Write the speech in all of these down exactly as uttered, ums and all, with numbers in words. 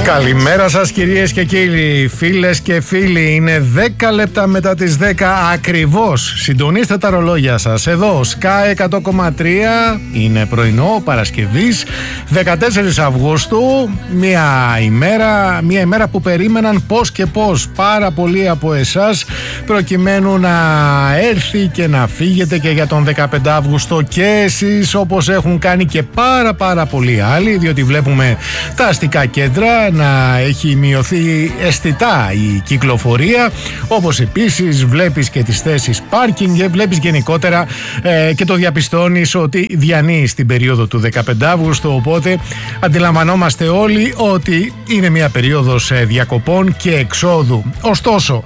Καλημέρα σας κυρίες και κύριοι, φίλες και φίλοι. Είναι δέκα λεπτά μετά τις δέκα ακριβώς. Συντονίστε τα ρολόγια σας. Εδώ Sky εκατό κόμμα τρία, είναι πρωινό Παρασκευής δεκατέσσερις Αυγούστου. Μια ημέρα, μια ημέρα που περίμεναν πώς και πώς πάρα πολλοί από εσάς, προκειμένου να έρθει και να φύγετε και για τον δεκαπέντε Αυγούστο και εσείς, όπως έχουν κάνει και πάρα πάρα πολλοί άλλοι, διότι βλέπουμε τα αστικά κέντρα να έχει μειωθεί αισθητά η κυκλοφορία, όπως επίσης βλέπεις και τις θέσεις πάρκινγκ και βλέπεις γενικότερα ε, και το διαπιστώνεις ότι διανύει στην περίοδο του δεκαπέντε Αυγούστου, οπότε αντιλαμβανόμαστε όλοι ότι είναι μια περίοδος ε, διακοπών και εξόδου. Ωστόσο,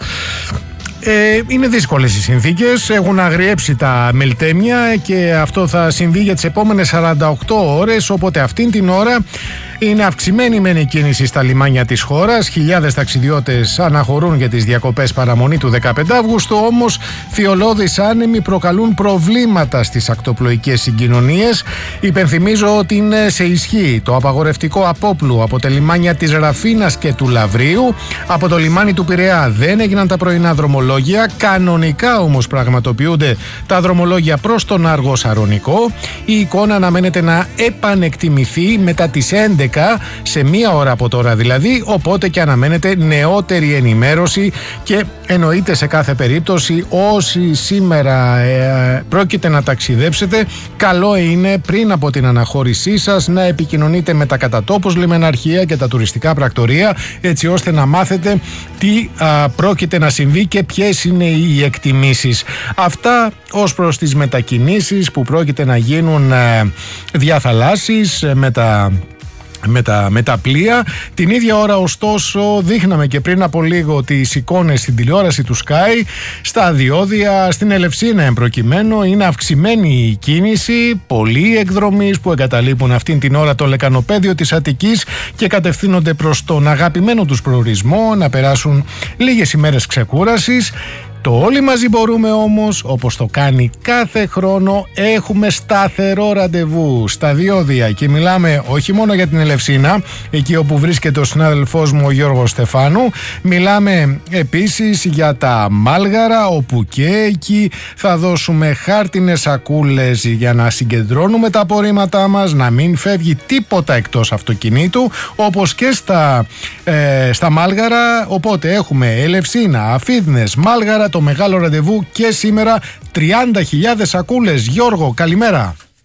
Ε, είναι δύσκολες οι συνθήκες, έχουν αγριέψει τα μελτέμια και αυτό θα συμβεί για τις επόμενες σαράντα οκτώ ώρες, οπότε αυτήν την ώρα είναι αυξημένη μεν η κίνηση στα λιμάνια της χώρας. Χιλιάδες ταξιδιώτες αναχωρούν για τις διακοπές παραμονή του δεκαπέντε Αυγούστου, όμως θειολώδεις άνεμοι προκαλούν προβλήματα στις ακτοπλοϊκές συγκοινωνίες. Υπενθυμίζω ότι είναι σε ισχύ το απαγορευτικό απόπλου από τα λιμάνια της Ραφίνας και του Λαβρίου. Από το λιμάνι του Πειραιά δεν έγιναν τα πρωινά δρομολόγια. Κανονικά όμως πραγματοποιούνται τα δρομολόγια προς τον Άργο Σαρονικό. Η εικόνα αναμένεται να επανεκτιμηθεί μετά τις έντεκα, σε μία ώρα από τώρα δηλαδή, οπότε και αναμένεται νεότερη ενημέρωση και εννοείται σε κάθε περίπτωση όσοι σήμερα ε, πρόκειται να ταξιδέψετε, καλό είναι πριν από την αναχώρησή σας να επικοινωνείτε με τα κατατόπους λιμεναρχεία και τα τουριστικά πρακτορεία, έτσι ώστε να μάθετε τι α, πρόκειται να συμβεί και ποιες είναι οι εκτιμήσεις. Αυτά ως προς τις μετακινήσεις που πρόκειται να γίνουν ε, διαθαλάσσης ε, με τα Με τα, με τα πλοία. Την ίδια ώρα ωστόσο δείχναμε και πριν από λίγο τις εικόνες στην τηλεόραση του Sky στα διόδια, στην Ελευσίνα εμπροκειμένου. Είναι αυξημένη η κίνηση, πολλοί εκδρομείς που εγκαταλείπουν αυτήν την ώρα το λεκανοπέδιο της Αττικής και κατευθύνονται προς τον αγαπημένο τους προορισμό να περάσουν λίγες ημέρες ξεκούρασης. Το όλοι μαζί μπορούμε όμως, όπως το κάνει κάθε χρόνο, έχουμε σταθερό ραντεβού στα διόδια και μιλάμε όχι μόνο για την Ελευσίνα, εκεί όπου βρίσκεται ο συνάδελφός μου ο Γιώργος Στεφάνου, μιλάμε επίσης για τα Μάλγαρα, όπου και εκεί θα δώσουμε χάρτινες σακούλες για να συγκεντρώνουμε τα απορρίμματά μας, να μην φεύγει τίποτα εκτός αυτοκινήτου, όπως και στα, ε, στα Μάλγαρα. Οπότε έχουμε Ελευσίνα, Αφίδνες, Μάλγαρα, το μεγάλο ραντεβού και σήμερα τριάντα χιλιάδες σακούλες. Γιώργο, καλημέρα.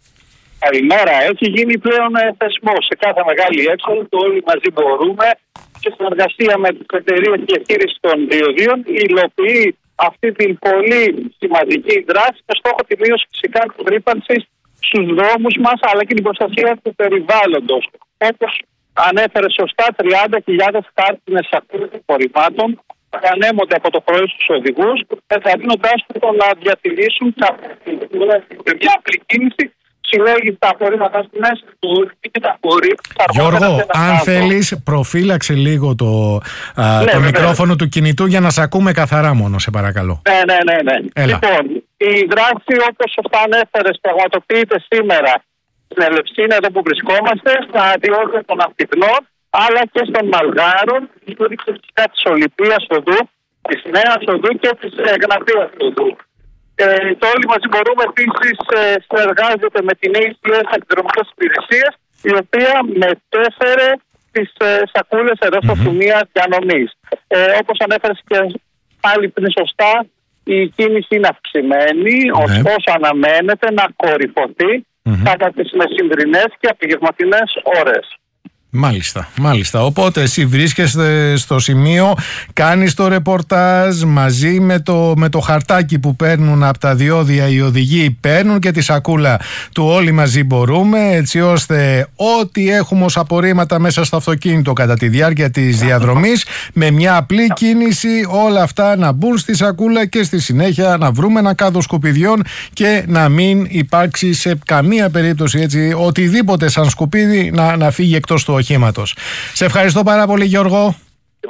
Καλημέρα. Έχει γίνει πλέον θεσμό σε κάθε μεγάλη έξοδο. Το όλοι μαζί μπορούμε και στην εργασία με τις εταιρείες διαχείρισης των διοδίων υλοποιεί αυτή την πολύ σημαντική δράση με στόχο τη μείωση φυσικά της ρύπανσης στους δρόμους μας, αλλά και την προστασία του περιβάλλοντος. Όπως ανέφερε σωστά, τριάντα χιλιάδες χάρτινες σακούλες απορριμμάτων ανέμονται από το πρωί στους οδηγούς, ενθαρρύνοντάς τους να διατηρήσουν μια απλή κίνηση, συλλέγει τα απορρίμματα στη μέση του και τα απορρίμματα. Γιώργο, αν θέλεις, προφύλαξε λίγο το, α, ναι, το μικρόφωνο του κινητού για να σε ακούμε καθαρά μόνο, σε παρακαλώ. Ναι, ναι, ναι. ναι. Έλα. Λοιπόν, η δράση, όπως σωστά ανέφερες, πραγματοποιείται σήμερα στην Ελευσίνα, εδώ που βρισκόμαστε, στα διόδια των Αφιτνών, αλλά και των Μαλγάρων, η στήριξη φυσικά της Ολυμπίας οδού, της Νέας οδού και της Γνατίας οδού. Ε, το όλοι μαζί μπορούμε επίσης ε, συνεργάζεται με την έι σι ες Αντιδρομικές Υπηρεσίες, η οποία μετέφερε τις ε, σακούλες εδώ στο σημείο διανομής. Ε, όπως ανέφερες και πάλι πριν σωστά, η κίνηση είναι αυξημένη, mm-hmm. ωστόσο αναμένεται να κορυφωθεί mm-hmm. κατά τις μεσημβρινές και απογευματινές ώρες. Μάλιστα, μάλιστα. Οπότε εσύ βρίσκεσαι στο σημείο, κάνεις το ρεπορτάζ μαζί με το, με το χαρτάκι που παίρνουν από τα διόδια οι οδηγοί, παίρνουν και τη σακούλα του όλοι μαζί μπορούμε, έτσι ώστε ό,τι έχουμε ως απορρίμματα μέσα στο αυτοκίνητο κατά τη διάρκεια της διαδρομής, με μια απλή κίνηση όλα αυτά να μπουν στη σακούλα και στη συνέχεια να βρούμε ένα κάδο σκουπιδιών και να μην υπάρξει σε καμία περίπτωση έτσι οτιδήποτε σαν σκουπίδι να, να φύγει εκτός του οχήματος. Σε ευχαριστώ πάρα πολύ, Γιώργο.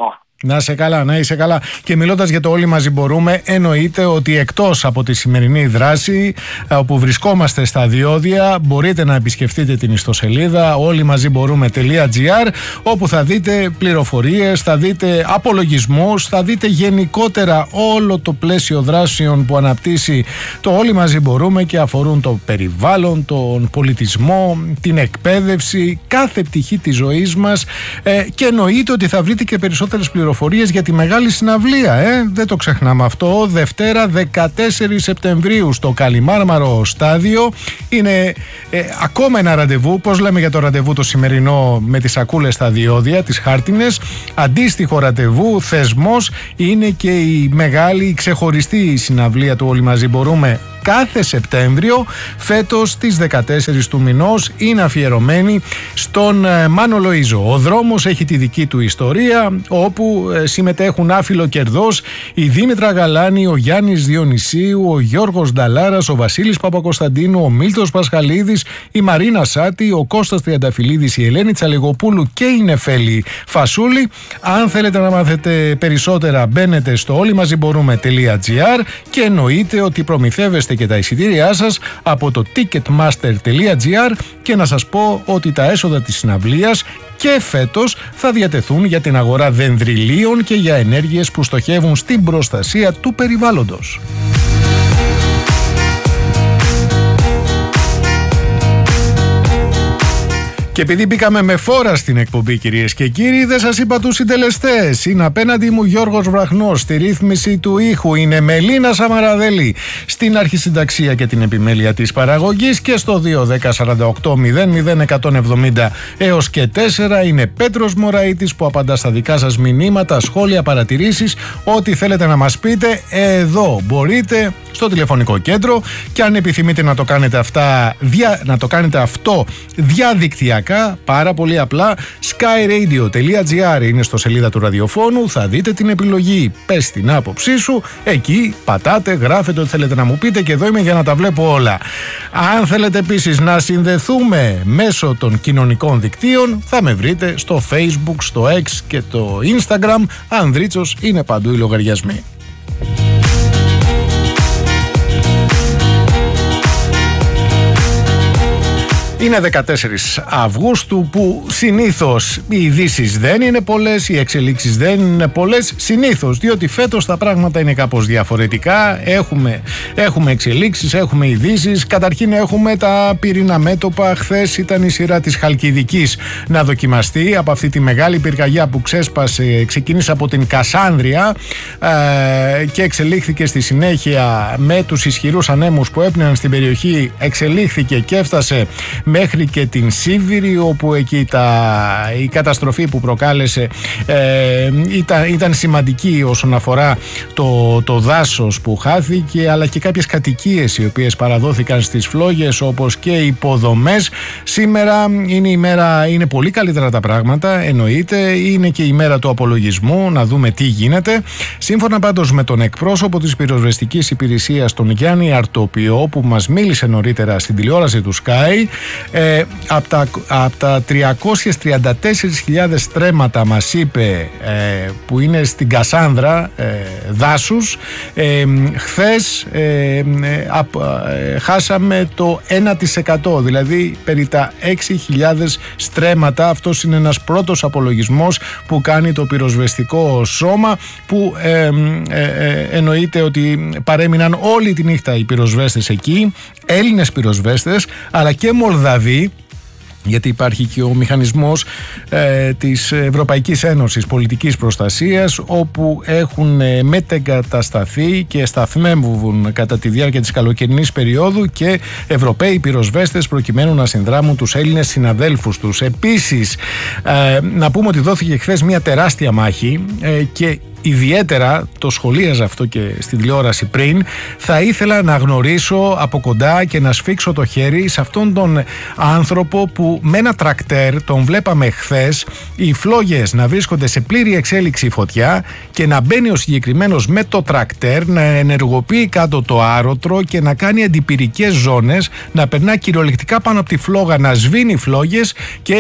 Να είσαι καλά, να είσαι καλά. Και μιλώντας για το όλοι μαζί μπορούμε, εννοείται ότι εκτός από τη σημερινή δράση όπου βρισκόμαστε στα διόδια, μπορείτε να επισκεφτείτε την ιστοσελίδα όλοι μαζί μπορούμε τελεία τζι άρ, όπου θα δείτε πληροφορίες, θα δείτε απολογισμούς, θα δείτε γενικότερα όλο το πλαίσιο δράσεων που αναπτύσσει το όλοι μαζί μπορούμε και αφορούν το περιβάλλον, τον πολιτισμό, την εκπαίδευση, κάθε πτυχή της ζωής μας, ε, και εννοείται ότι θα βρείτε και περισσότερες πληροφορίες για τη μεγάλη συναυλία, ε, δεν το ξεχνάμε αυτό. Δευτέρα δεκατέσσερις Σεπτεμβρίου στο Καλιμάρμαρο Στάδιο. Είναι ε, ακόμα ένα ραντεβού, πώς λέμε για το ραντεβού το σημερινό με τις σακούλες στα διόδια, τις χάρτινες. Αντίστοιχο ραντεβού, θεσμός, είναι και η μεγάλη, η ξεχωριστή συναυλία του όλοι μαζί μπορούμε κάθε Σεπτέμβριο. Φέτος στις δεκατέσσερις του μηνός είναι αφιερωμένη στον ε, Μάνο Λοΐζο. Ο δρόμος έχει τη δική του ιστορία, όπου ε, συμμετέχουν άφιλο κερδός η Δήμητρα Γαλάνη, ο Γιάννης Διονυσίου, ο Γιώργος Νταλάρας, ο Βασίλης Παπακοσταντίνου, ο Μίλτος Πασχαλίδης, η Μαρίνα Σάτη, ο Κώστας Τριανταφυλλίδης, η Ελένη Τσαλιγοπούλου και η Νεφέλη Φασούλη. Αν θέλετε να μάθετε περισσότερα, μπαίνετε στο όλοι μαζί μπορούμε τελεία τζι άρ και εννοείται ότι προμηθεύεστε και τα εισιτήριά σας από το ticketmaster τελεία τζι άρ, και να σας πω ότι τα έσοδα της συναυλίας και φέτος θα διατεθούν για την αγορά δενδριλίων και για ενέργειες που στοχεύουν στην προστασία του περιβάλλοντος. Και επειδή μπήκαμε με φόρα στην εκπομπή, κυρίες και κύριοι, δεν σας είπα τους συντελεστές. Είναι απέναντι μου Γιώργος Βραχνός, στη ρύθμιση του ήχου είναι Μελίνα Σαμαραδέλη, στην αρχισυνταξία και την επιμέλεια της παραγωγής, και στο δύο δέκα σαράντα οκτώ μηδέν μηδέν εκατόν εβδομήντα έως και τέσσερα είναι Πέτρος Μωραΐτης που απαντά στα δικά σας μηνύματα, σχόλια, παρατηρήσεις, ό,τι θέλετε να μας πείτε. Εδώ μπορείτε στο τηλεφωνικό κέντρο, και αν επιθυμείτε να το κάνετε, αυτά, δια, να το κάνετε αυτό διαδικτυακά, πάρα πολύ απλά, skyradio τελεία τζι άρ είναι στο σελίδα του ραδιοφώνου, θα δείτε την επιλογή «Πες την άποψή σου», εκεί πατάτε, γράφετε ό,τι θέλετε να μου πείτε και εδώ είμαι για να τα βλέπω όλα. Αν θέλετε επίσης να συνδεθούμε μέσω των κοινωνικών δικτύων, θα με βρείτε στο Facebook, στο X και το Instagram, Ανδρίτσος είναι παντού οι λογαριασμοί. Είναι δεκατέσσερις Αυγούστου, που συνήθως οι ειδήσεις δεν είναι πολλές, οι εξελίξεις δεν είναι πολλές, συνήθως, διότι φέτος τα πράγματα είναι κάπως διαφορετικά. Έχουμε, έχουμε εξελίξεις, έχουμε ειδήσεις. Καταρχήν έχουμε τα πυρήνα μέτωπα. Χθες ήταν η σειρά της Χαλκιδικής να δοκιμαστεί από αυτή τη μεγάλη πυρκαγιά που ξέσπασε, ξεκίνησε από την Κασάνδρεια ε, και εξελίχθηκε στη συνέχεια με τους ισχυρούς ανέμους που έπνεαν στην περιοχή, εξελίχθηκε και έφτασε μέχρι και την Σίβηρη, όπου εκεί τα, η καταστροφή που προκάλεσε ε, ήταν, ήταν σημαντική όσον αφορά το, το δάσος που χάθηκε, αλλά και κάποιες κατοικίες οι οποίες παραδόθηκαν στις φλόγες, όπως και υποδομές. Σήμερα είναι η μέρα, είναι πολύ καλύτερα τα πράγματα, εννοείται, είναι και η μέρα του απολογισμού, να δούμε τι γίνεται. Σύμφωνα πάντως με τον εκπρόσωπο της πυροσβεστικής υπηρεσίας, τον Γιάννη Αρτοπιό, που μας μίλησε νωρίτερα στην τηλεόραση του Sky, Ε, από τα, απ τα τριακόσιες τριάντα τέσσερις χιλιάδες στρέμματα, μας είπε, ε, που είναι στην Κασάνδρα ε, δάσους, ε, χθες ε, ε, ε, χάσαμε το ένα τοις εκατό, δηλαδή περί τα έξι χιλιάδες στρέμματα. Αυτός είναι ένας πρώτος απολογισμός που κάνει το πυροσβεστικό σώμα, που ε, ε, ε, εννοείται ότι παρέμειναν όλη τη νύχτα οι πυροσβέστες εκεί, Έλληνες πυροσβέστες αλλά και Μολδαβοί, γιατί υπάρχει και ο μηχανισμός ε, της Ευρωπαϊκής Ένωσης Πολιτικής Προστασίας, όπου έχουν ε, μετεγκατασταθεί και σταθμεύουν κατά τη διάρκεια της καλοκαιρινής περίοδου και Ευρωπαίοι πυροσβέστες, προκειμένου να συνδράμουν τους Έλληνες συναδέλφους τους. Επίσης, ε, να πούμε ότι δόθηκε χθες μια τεράστια μάχη ε, και ιδιαίτερα, το σχολίαζα αυτό και στην τηλεόραση πριν, θα ήθελα να γνωρίσω από κοντά και να σφίξω το χέρι σε αυτόν τον άνθρωπο που με ένα τρακτέρ, τον βλέπαμε χθες, οι φλόγες να βρίσκονται σε πλήρη εξέλιξη φωτιά και να μπαίνει ο συγκεκριμένος με το τρακτέρ, να ενεργοποιεί κάτω το άρωτρο και να κάνει αντιπυρικές ζώνες, να περνά κυριολεκτικά πάνω από τη φλόγα, να σβήνει φλόγες και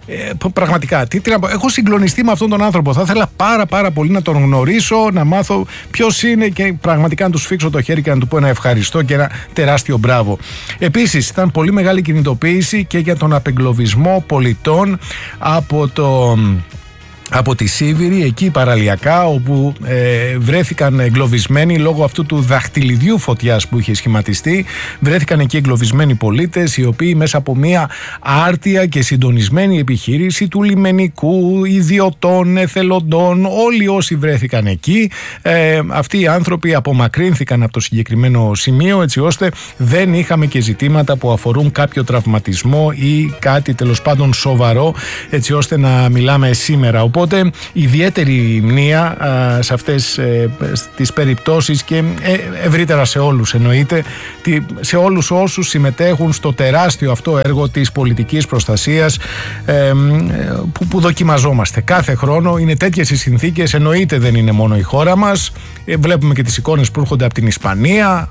Ε, πραγματικά, τι, τι να πω, έχω συγκλονιστεί με αυτόν τον άνθρωπο. Θα ήθελα πάρα πάρα πολύ να τον γνωρίσω, να μάθω ποιος είναι και πραγματικά να του σφίξω το χέρι και να του πω ένα ευχαριστώ και ένα τεράστιο μπράβο. Επίσης, ήταν πολύ μεγάλη κινητοποίηση και για τον απεγκλωβισμό πολιτών από το... από τη Σίβηρη, εκεί παραλιακά, όπου ε, βρέθηκαν εγκλωβισμένοι λόγω αυτού του δαχτυλιδιού φωτιάς που είχε σχηματιστεί. Βρέθηκαν εκεί εγκλωβισμένοι πολίτες, οι οποίοι μέσα από μια άρτια και συντονισμένη επιχείρηση του λιμενικού, ιδιωτών, εθελοντών, όλοι όσοι βρέθηκαν εκεί, ε, αυτοί οι άνθρωποι απομακρύνθηκαν από το συγκεκριμένο σημείο, έτσι ώστε δεν είχαμε και ζητήματα που αφορούν κάποιο τραυματισμό ή κάτι τέλος πάντων σοβαρό, έτσι ώστε να μιλάμε σήμερα. Οπότε ιδιαίτερη μνήα α, σε αυτές ε, τις περιπτώσεις και ε, ευρύτερα σε όλους εννοείται, τι, σε όλους όσους συμμετέχουν στο τεράστιο αυτό έργο της πολιτικής προστασίας ε, που, που δοκιμαζόμαστε κάθε χρόνο. Είναι τέτοιες οι συνθήκες, εννοείται δεν είναι μόνο η χώρα μας, ε, βλέπουμε και τις εικόνες που έρχονται από την Ισπανία,